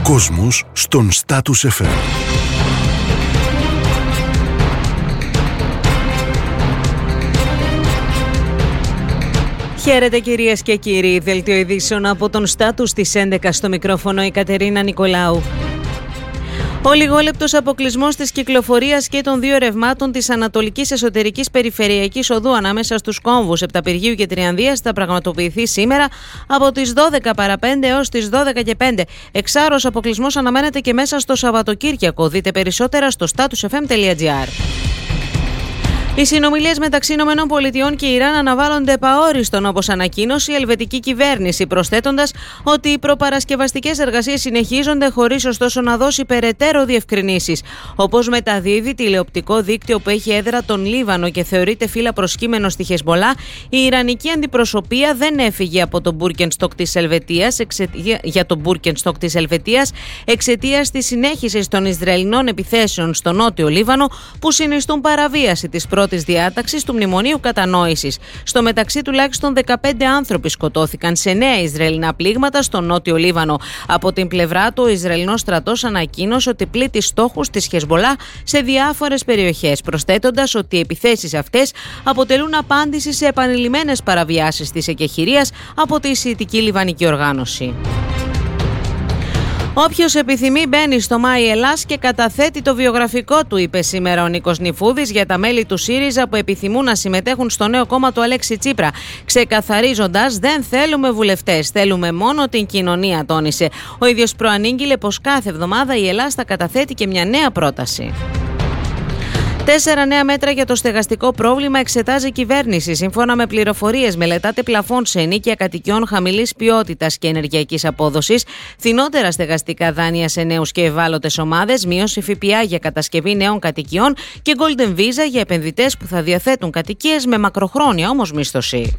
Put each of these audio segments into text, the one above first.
κόσμος στον Status FM. Χαίρετε κυρίες και κύριοι, δελτίο ειδήσεων από τον Status στις 11 στο μικρόφωνο η Κατερίνα Νικολάου. Ο λιγόλεπτος αποκλεισμός της κυκλοφορίας και των δύο ρευμάτων της Ανατολικής Εσωτερικής Περιφερειακής Οδού ανάμεσα στους κόμβους Επταπηργίου και Τριανδίας θα πραγματοποιηθεί σήμερα από τις 12 παρά 5 έως τις 12 και 5. Εξάρρος αποκλεισμός αναμένεται και μέσα στο Σαββατοκύριακο. Δείτε περισσότερα στο statusfm.gr. Οι συνομιλίες μεταξύ ΗΠΑ και Ιράν αναβάλλονται επαόριστον, όπως ανακοίνωσε η ελβετική κυβέρνηση, προσθέτοντας ότι οι προπαρασκευαστικές εργασίες συνεχίζονται χωρίς ωστόσο να δώσει περαιτέρω διευκρινήσεις. Όπως μεταδίδει τηλεοπτικό δίκτυο που έχει έδρα τον Λίβανο και θεωρείται φύλλα προσκύμενο στη Χεσμολά, η Ιρανική αντιπροσωπεία δεν έφυγε από το Μπούρκενστοκ της Ελβετίας εξαιτίας της συνέχισης των Ισραηλινών επιθέσεων στο νότιο Λίβανο που συνιστούν παραβίαση της πρώτης διάταξης του Μνημονίου Κατανόησης. Στο μεταξύ, τουλάχιστον 15 άνθρωποι σκοτώθηκαν σε νέα Ισραηλινά πλήγματα στο νότιο Λίβανο. Από την πλευρά του, ο Ισραηλινός στρατός ανακοίνωσε ότι πλήττει στόχους της Χεσμολά σε διάφορες περιοχές, προσθέτοντας ότι οι επιθέσεις αυτές αποτελούν απάντηση σε επανειλημμένες παραβιάσεις της εκεχηρίας από τη Σιητική Λιβανική Οργάνωση. Όποιος επιθυμεί μπαίνει στο My Ελλάς και καταθέτει το βιογραφικό του, είπε σήμερα ο Νίκος Νιφούδης για τα μέλη του ΣΥΡΙΖΑ που επιθυμούν να συμμετέχουν στο νέο κόμμα του Αλέξη Τσίπρα, ξεκαθαρίζοντας: δεν θέλουμε βουλευτές, θέλουμε μόνο την κοινωνία, τόνισε. Ο ίδιος προανήγγειλε πως κάθε εβδομάδα η Ελλάς θα καταθέτει και μια νέα πρόταση. 4 νέα μέτρα για το στεγαστικό πρόβλημα εξετάζει η κυβέρνηση. Σύμφωνα με πληροφορίες, μελετάται πλαφόν σε ενοίκια κατοικιών χαμηλής ποιότητας και ενεργειακής απόδοσης, φθηνότερα στεγαστικά δάνεια σε νέους και ευάλωτες ομάδες, μείωση ΦΠΑ για κατασκευή νέων κατοικιών και Golden Visa για επενδυτές που θα διαθέτουν κατοικίες με μακροχρόνια όμως μίσθωση.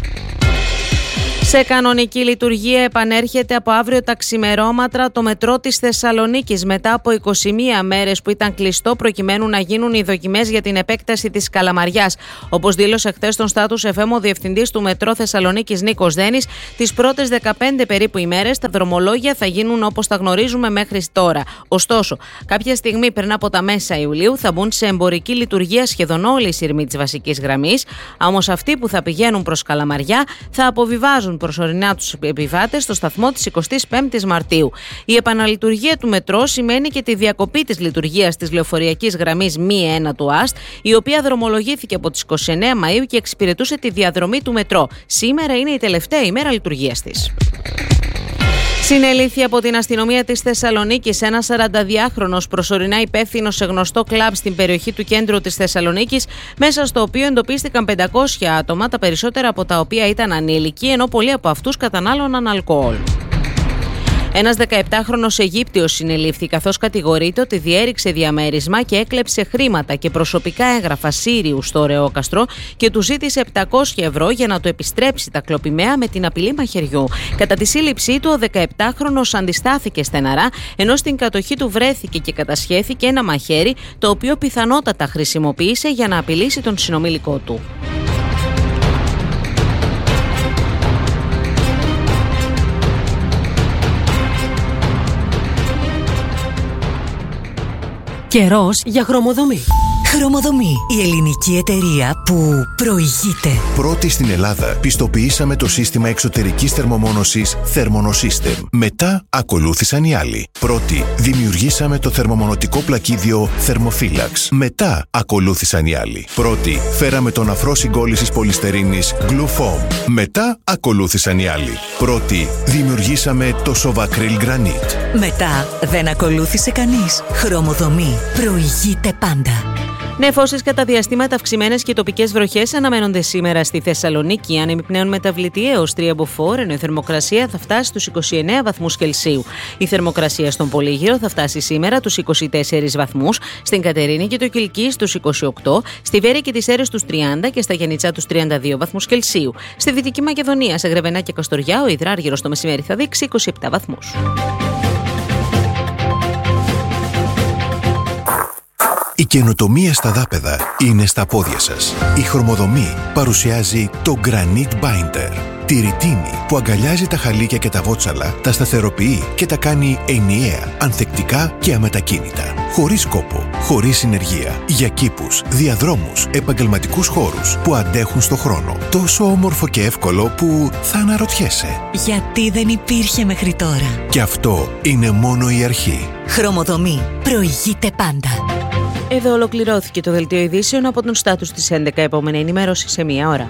Σε κανονική λειτουργία επανέρχεται από αύριο τα ξημερώματα το μετρό της Θεσσαλονίκης μετά από 21 μέρες που ήταν κλειστό προκειμένου να γίνουν οι δοκιμές για την επέκταση της Καλαμαριάς. Όπως δήλωσε χθες στον Status FM ο διευθυντής του μετρό Θεσσαλονίκης Νίκος Δένης, τις πρώτες 15 περίπου ημέρες τα δρομολόγια θα γίνουν όπως τα γνωρίζουμε μέχρι τώρα. Ωστόσο, κάποια στιγμή πριν από τα μέσα Ιουλίου θα μπουν σε εμπορική λειτουργία σχεδόν όλοι οι σειρμοί της βασικής γραμμής, όμως αυτοί που θα πηγαίνουν προς Καλαμαριά θα αποβιβάζουν προσωρινά τους επιβάτες στο σταθμό της 25ης Μαρτίου. Η επαναλειτουργία του μετρό σημαίνει και τη διακοπή της λειτουργίας της λεωφορειακής γραμμής μη 1 του ΑΣΤ, η οποία δρομολογήθηκε από τις 29 Μαΐου και εξυπηρετούσε τη διαδρομή του μετρό. Σήμερα είναι η τελευταία ημέρα λειτουργίας της. Συνελήφθη από την αστυνομία της Θεσσαλονίκης ένας 42χρονος προσωρινά υπεύθυνος σε γνωστό κλαμπ στην περιοχή του κέντρου της Θεσσαλονίκης, μέσα στο οποίο εντοπίστηκαν 500 άτομα, τα περισσότερα από τα οποία ήταν ανήλικοι, ενώ πολλοί από αυτούς κατανάλωναν αλκοόλ. Ένας 17χρονος Αιγύπτιος συνελήφθη, καθώς κατηγορείται ότι διέριξε διαμέρισμα και έκλεψε χρήματα και προσωπικά έγγραφα Σύριου στο Ρεόκαστρο και του ζήτησε 700 ευρώ για να του επιστρέψει τα κλοπημαία με την απειλή μαχαιριού. Κατά τη σύλληψή του, ο 17χρονος αντιστάθηκε στεναρά, ενώ στην κατοχή του βρέθηκε και κατασχέθηκε ένα μαχαίρι, το οποίο πιθανότατα χρησιμοποίησε για να απειλήσει τον συνομήλικο του. Καιρός για χρωμοδομή. Χρωμοδομή, η ελληνική εταιρεία που προηγείται. Πρώτη στην Ελλάδα πιστοποιήσαμε το σύστημα εξωτερικής θερμομόνωσης Thermonosystem. Μετά ακολούθησαν οι άλλοι. Πρώτη δημιουργήσαμε το θερμομονωτικό πλακίδιο Thermophilax. Μετά ακολούθησαν οι άλλοι. Πρώτη φέραμε τον αφρό συγκόλλησης πολυστερίνης Glufoam. Μετά ακολούθησαν οι άλλοι. Πρώτη δημιουργήσαμε το Sovacryl Granite. Μετά δεν ακολούθησε κανείς. Χρωμοδομή προηγείται πάντα. Νεφώσεις κατά διαστήματα, αυξημένες και τοπικές βροχές αναμένονται σήμερα στη Θεσσαλονίκη. Ανεμιπνέων μεταβλητή έως 3 μποφόρ, ενώ η θερμοκρασία θα φτάσει στους 29 βαθμούς Κελσίου. Η θερμοκρασία στον Πολύγυρο θα φτάσει σήμερα τους 24 βαθμούς, στην Κατερίνη και το Κιλκί στους 28, στη Βέρεια και τις Σέρρες στους 30 και στα Γιαννιτσά τους 32 βαθμούς Κελσίου. Στη Δυτική Μακεδονία, σε Γρεβενά και Καστοριά, ο υδράργυρος το μεσημέρι θα δείξει 27 βαθμούς. Η καινοτομία στα δάπεδα είναι στα πόδια σας. Η Χρωμοδομή παρουσιάζει το Granite Binder. Τη ρητίνη που αγκαλιάζει τα χαλίκια και τα βότσαλα, τα σταθεροποιεί και τα κάνει ενιαία, ανθεκτικά και αμετακίνητα. Χωρίς κόπο, χωρίς συνεργεία. Για κήπους, διαδρόμους, επαγγελματικούς χώρους που αντέχουν στο χρόνο. Τόσο όμορφο και εύκολο που θα αναρωτιέσαι. Γιατί δεν υπήρχε μέχρι τώρα. Και αυτό είναι μόνο η αρχή. Χρωμοδομή. Προηγείται πάντα. Εδώ ολοκληρώθηκε το δελτίο ειδήσεων από τον Στάτους της 11. Επόμενη ενημέρωση σε 1 ώρα.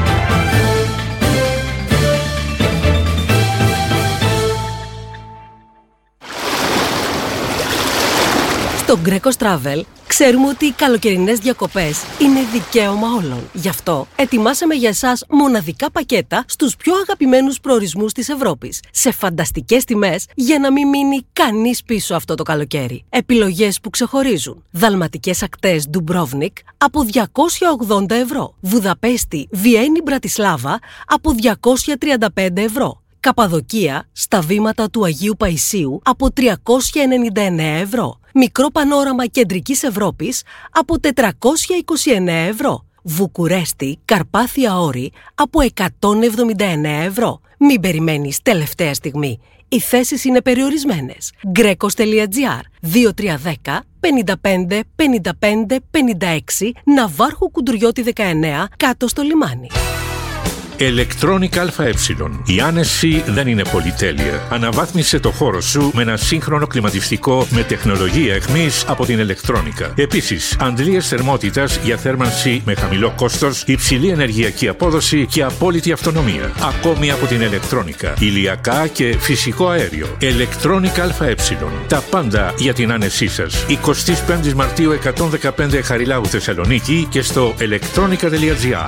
Στο Greco Travel ξέρουμε ότι οι καλοκαιρινές διακοπές είναι δικαίωμα όλων. Γι' αυτό ετοιμάσαμε για εσάς μοναδικά πακέτα στους πιο αγαπημένους προορισμούς της Ευρώπης, σε φανταστικές τιμές για να μην μείνει κανείς πίσω αυτό το καλοκαίρι. Επιλογές που ξεχωρίζουν. Δαλματικές ακτές Ντουμπρόβνικ από 280 ευρώ. Βουδαπέστη, Βιέννη, Μπρατισλάβα από 235 ευρώ. Καπαδοκία, στα βήματα του Αγίου Παϊσίου από 399 ευρώ. Μικρό πανόραμα κεντρικής Ευρώπης από 429 ευρώ. Βουκουρέστη, Καρπάθια Όρη από 179 ευρώ. Μην περιμένεις τελευταία στιγμή. Οι θέσεις είναι περιορισμένες. Grecos.gr 2310 55 55 56 Ναβάρχου Κουντουριώτη 19 κάτω στο λιμάνι. Electronic ΑΕ. Η άνεση δεν είναι πολυτέλεια. Αναβάθμισε το χώρο σου με ένα σύγχρονο κλιματιστικό με τεχνολογία εχμής από την Electronica. Επίσης, αντλίες θερμότητας για θέρμανση με χαμηλό κόστος, υψηλή ενεργειακή απόδοση και απόλυτη αυτονομία. Ακόμη από την Electronica. Ηλιακά και φυσικό αέριο. Electronic ΑΕ. Τα πάντα για την άνεσή σας. 25 Μαρτίου 115 Χαριλάου Θεσσαλονίκη και στο electronica.gr.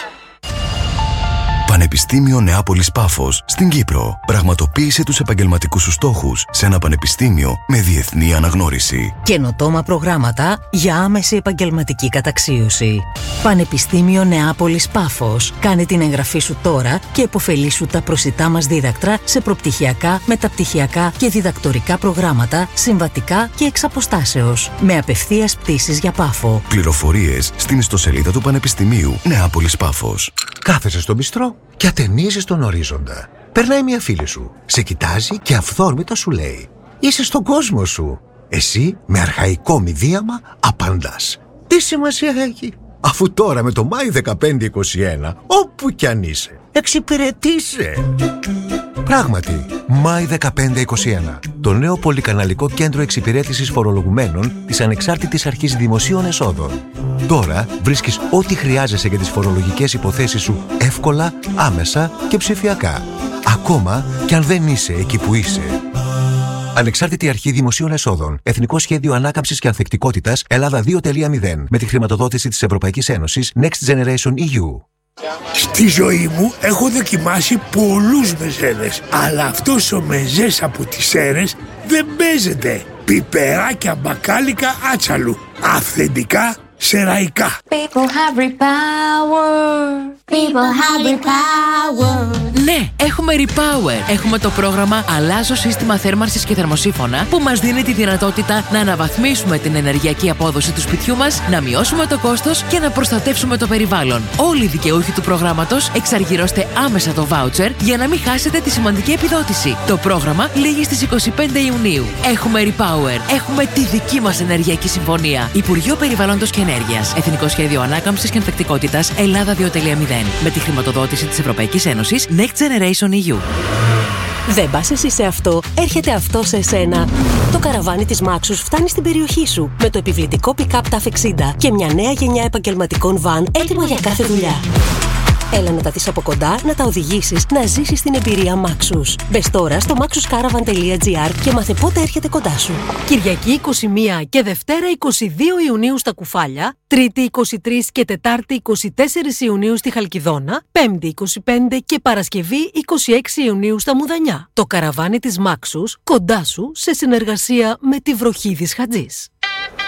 Πανεπιστήμιο Νεάπολης Πάφος στην Κύπρο. Πραγματοποίησε τους επαγγελματικούς σου στόχους σε ένα πανεπιστήμιο με διεθνή αναγνώριση. Καινοτόμα προγράμματα για άμεση επαγγελματική καταξίωση. Πανεπιστήμιο Νεάπολης Πάφος. Κάνε την εγγραφή σου τώρα και επωφελήσου τα προσιτά μας δίδακτρα σε προπτυχιακά, μεταπτυχιακά και διδακτορικά προγράμματα, συμβατικά και εξ αποστάσεως. Με απευθείας πτήσεις για Πάφο. Πληροφορίες στην ιστοσελίδα του Πανεπιστημίου Νεάπολης Πάφος. Κάθεσαι στο μπιστρό και ατενίζεις τον ορίζοντα. Περνάει μια φίλη σου, σε κοιτάζει και αυθόρμητα σου λέει: είσαι στον κόσμο σου. Εσύ με αρχαϊκό μηδίαμα απαντάς: τι σημασία έχει, αφού τώρα με το Μάη 1521 όπου κι αν είσαι εξυπηρετείσαι. Πράγματι, Μάη 1521, το νέο πολυκαναλικό κέντρο εξυπηρέτησης φορολογουμένων της Ανεξάρτητης Αρχής Δημοσίων Εσόδων. Τώρα βρίσκεις ό,τι χρειάζεσαι για τις φορολογικές υποθέσεις σου εύκολα, άμεσα και ψηφιακά. Ακόμα κι αν δεν είσαι εκεί που είσαι. Ανεξάρτητη Αρχή Δημοσίων Εσόδων. Εθνικό Σχέδιο Ανάκαμψης και Ανθεκτικότητας Ελλάδα 2.0. Με τη χρηματοδότηση της Ευρωπαϊκής Ένωσης Next Generation EU. Στη ζωή μου έχω δοκιμάσει πολλούς μεζέδες, αλλά αυτός ο μεζές από τις Σέρρες δεν παίζεται. Πιπεράκια μπακάλικα άτσαλου, αυθεντικά σεραϊκά. People have repower. People have repower. Ναι, έχουμε Repower. Έχουμε το πρόγραμμα Αλλάζω σύστημα θέρμανσης και θερμοσύφωνα που μας δίνει τη δυνατότητα να αναβαθμίσουμε την ενεργειακή απόδοση του σπιτιού μας, να μειώσουμε το κόστος και να προστατεύσουμε το περιβάλλον. Όλοι οι δικαιούχοι του προγράμματος εξαργυρώστε άμεσα το βάουτσερ για να μην χάσετε τη σημαντική επιδότηση. Το πρόγραμμα λήγει στις 25 Ιουνίου. Έχουμε Repower. Έχουμε τη δική μας ενεργειακή συμφωνία. Υπουργείο Περιβάλλοντος και Ενέργειας. Εθνικό Σχέδιο Ανάκαμψης και Ανθεκτικότητας Ελλάδα 2.0. Με τη χρηματοδότηση της Ευρωπαϊκής Ένωσης Next Generation EU. Δεν πας εσύ σε αυτό, έρχεται αυτό σε εσένα. Το καραβάνι της Maxus φτάνει στην περιοχή σου με το επιβλητικό pick-up TAF 60 και μια νέα γενιά επαγγελματικών βαν έτοιμα για κάθε δουλειά. Έλα να τα δεις από κοντά, να τα οδηγήσεις, να ζήσεις την εμπειρία Maxus. Μπες τώρα στο maxuscaravan.gr και μάθε πότε έρχεται κοντά σου. Κυριακή 21 και Δευτέρα 22 Ιουνίου στα Κουφάλια, Τρίτη 23 και Τετάρτη 24 Ιουνίου στη Χαλκιδόνα, Πέμπτη 25 και Παρασκευή 26 Ιουνίου στα Μουδανιά. Το καραβάνι της Maxus κοντά σου σε συνεργασία με τη Βροχίδης Χατζής.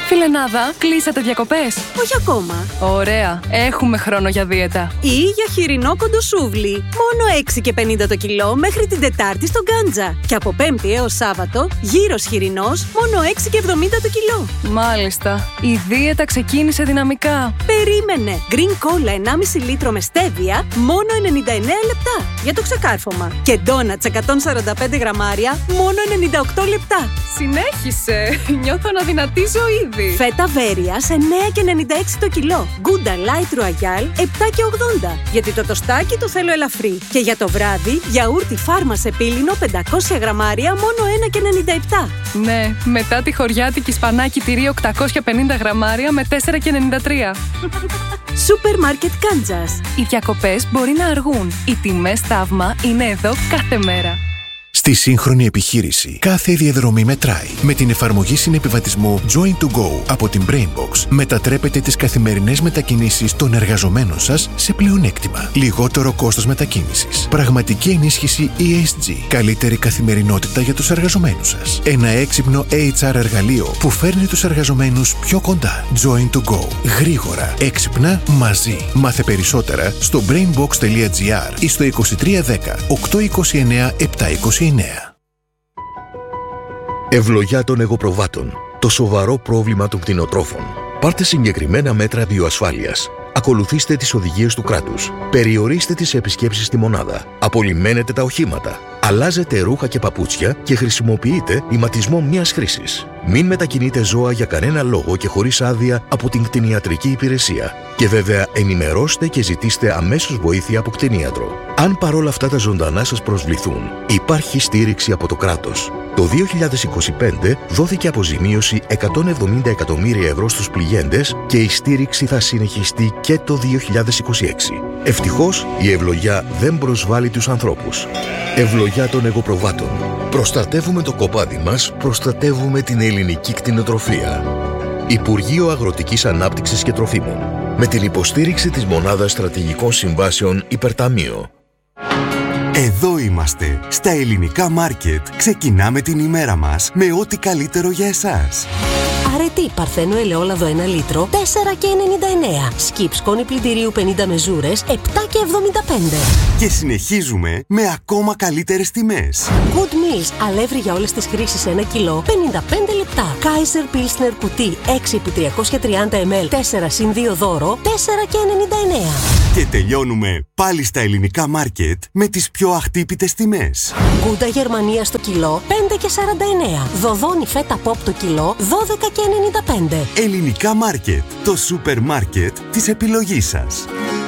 Φιλενάδα, κλείσατε διακοπές? Όχι ακόμα. Ωραία, έχουμε χρόνο για δίαιτα. Ή για χοιρινό κοντοσούβλι. Μόνο 6,50 το κιλό μέχρι την Τετάρτη στο Γκάντζα. Και από Πέμπτη έως Σάββατο, γύρος χοιρινός, μόνο 6,70 το κιλό. Μάλιστα. Η δίαιτα ξεκίνησε δυναμικά. Περίμενε. Green Cola 1,5 λίτρο με στέβια, μόνο 99 λεπτά. Για το ξεκάρφωμα. Και ντόνατς 145 γραμμάρια, μόνο 98 λεπτά. Συνέχισε. Νιώθω να δυνατίζω ήδη. Φέτα βέρειας 9,96 το κιλό. Γκούντα Light Royal 7,80. Γιατί το τοστάκι το θέλω ελαφρύ. Και για το βράδυ, γιαούρτι φάρμα σε πύλινο 500 γραμμάρια, μόνο 1,97. Ναι, μετά τη χωριάτικη σπανάκι τυρί 850 γραμμάρια με 4,93. Σούπερ Μάρκετ Κάντζας. Οι διακοπές μπορεί να αργούν. Οι τιμές θαύμα είναι εδώ κάθε μέρα. Στη σύγχρονη επιχείρηση, κάθε διαδρομή μετράει. Με την εφαρμογή συνεπιβατισμού Join to Go από την Brainbox, μετατρέπετε τις καθημερινές μετακινήσεις των εργαζομένων σας σε πλεονέκτημα. Λιγότερο κόστος μετακίνησης. Πραγματική ενίσχυση ESG. Καλύτερη καθημερινότητα για τους εργαζομένους σας. Ένα έξυπνο HR εργαλείο που φέρνει τους εργαζομένους πιο κοντά. Join to Go. Γρήγορα, έξυπνα, μαζί. Μάθε περισσότερα στο brainbox.gr ή στο 2310 829 729. Ευλογιά των εγωπροβάτων. Το σοβαρό πρόβλημα των κτηνοτρόφων. Πάρτε συγκεκριμένα μέτρα βιοασφάλειας. Ακολουθήστε τις οδηγίες του κράτους. Περιορίστε τις επισκέψεις στη μονάδα. Απολυμμένετε τα οχήματα. Αλλάζετε ρούχα και παπούτσια και χρησιμοποιείτε ηματισμό μιας χρήσης. Μην μετακινείτε ζώα για κανένα λόγο και χωρίς άδεια από την κτηνιατρική υπηρεσία. Και βέβαια ενημερώστε και ζητήστε αμέσως βοήθεια από κτηνίατρο. Αν παρόλα αυτά τα ζωντανά σας προσβληθούν, υπάρχει στήριξη από το κράτος. Το 2025 δόθηκε αποζημίωση 170 εκατομμύρια ευρώ στους πληγέντες και η στήριξη θα συνεχιστεί και το 2026. Ευτυχώς, η ευλογιά δεν προσβάλλει τους ανθρώπους. Ευλογιά των εγωπροβάτων. Προστατεύουμε το κοπάδι μας, προστατεύουμε την ελληνική κτηνοτροφία. Υπουργείο Αγροτικής Ανάπτυξης και Τροφίμων. Με την υποστήριξη της Μονάδας Στρατηγικών Συμβάσεων Υπερταμείο. Εδώ είμαστε, στα ελληνικά μάρκετ. Ξεκινάμε την ημέρα μας με ό,τι καλύτερο για εσάς. Αρετή παρθένο ελαιόλαδο 1 λίτρο, 4,99. Σκιπ σκόνη πλυντηρίου 50 μεζούρες, 7,75. Και συνεχίζουμε με ακόμα καλύτερες τιμές. Good Meals, αλεύρι για όλες τις χρήσεις 1 κιλό, 55 λεπτά. Kaiser Pilsner κουτί 6x330 ml, 4+2 δώρο, 4,99. Και τελειώνουμε πάλι στα ελληνικά μάρκετ με τις πιο αχτύπητες τιμές. Γκούντα Γερμανία στο κιλό, 5,49. Δοδόνι φέτα pop το κιλό, 12,95. Ελληνικά μάρκετ, το σούπερ μάρκετ της επιλογής σας.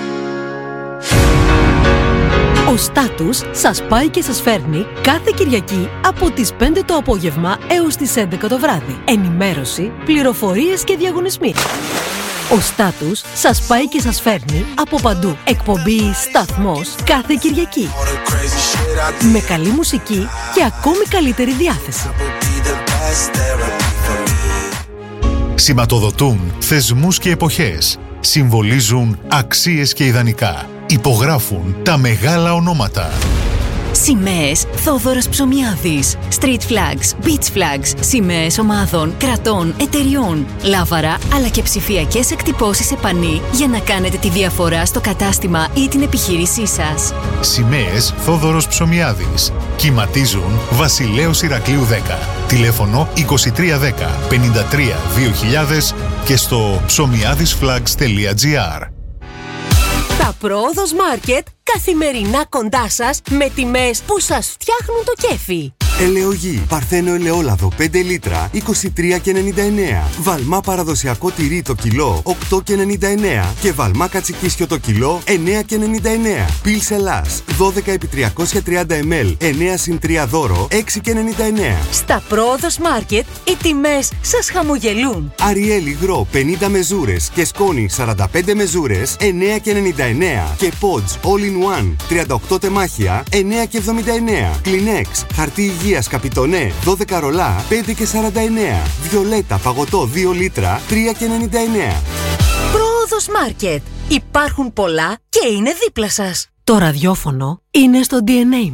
Ο Στάτους σας πάει και σας φέρνει κάθε Κυριακή από τις 5 το απόγευμα έως τις 11 το βράδυ. Ενημέρωση, πληροφορίες και διαγωνισμοί. Ο Στάτους σας πάει και σας φέρνει από παντού. Εκπομπή «Σταθμός» κάθε Κυριακή. Με καλή μουσική και ακόμη καλύτερη διάθεση. Σηματοδοτούν θεσμούς και εποχές. Συμβολίζουν αξίες και ιδανικά. Υπογράφουν τα μεγάλα ονόματα. Σημαίες Θόδωρος Ψωμιάδης. Street flags, beach flags, σημαίες ομάδων, κρατών, εταιριών, λάβαρα αλλά και ψηφιακές εκτυπώσεις σε πανί για να κάνετε τη διαφορά στο κατάστημα ή την επιχείρησή σας. Σημαίες Θόδωρος Ψωμιάδης. Κυματίζουν Βασιλέως Ηρακλείου 10. Τηλέφωνο 2310 53 2000 και στο ψωμιάδισflags.gr. Τα Πρόοδος Μάρκετ καθημερινά κοντά σας με τιμές που σας φτιάχνουν το κέφι. Ελαιογή, παρθένο ελαιόλαδο 5 λίτρα, 23,99. Βαλμά παραδοσιακό τυρί το κιλό, 8,99. Και βαλμά κατσικίσιο το κιλό, 9,99. Πιλς Ελλάς, 12x330 ml, 9+3 δώρο, 6,99. Στα Πρόοδος Μάρκετ οι τιμές σας χαμογελούν. Αριέλ υγρό 50 μεζούρες και σκόνη 45 μεζούρες, 9,99. Και Pods All in One, 38 τεμάχια, 9,79. Kleenex, χαρτί υγείας Καπιτονέ, 12 ρολά, 5,49. Βιολέτα παγωτό 2 λίτρα, 3,99. Πρόοδος Μάρκετ. Υπάρχουν πολλά και είναι δίπλα σας. Το ραδιόφωνο είναι στο DNA.